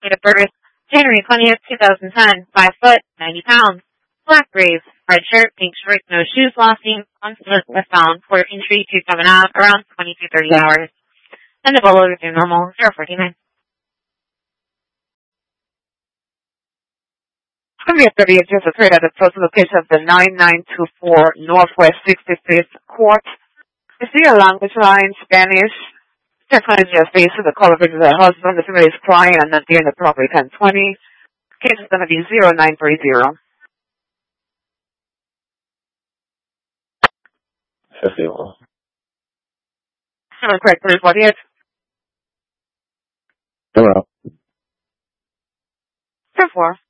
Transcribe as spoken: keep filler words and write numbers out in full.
Date of birth, January twentieth, two thousand ten. five foot, ninety pounds. Black braids, red shirt, pink shirt, no shoes, lost name, on foot, was found, fourteen three two seven out, around twenty-two thirty hours. And the bolo is normal, zero forty-nine. It's going to be a thirty-eight years occurred at the postal location of the nine nine two four Northwest sixty-fifth Court. Is there a language line, Spanish? Technology has faced the color of the husband, the family is crying and not there in the property ten twenty. Case is going to be zero nine three zero. fifty-one. Seven correct, three forty-eight. Hello. ten four.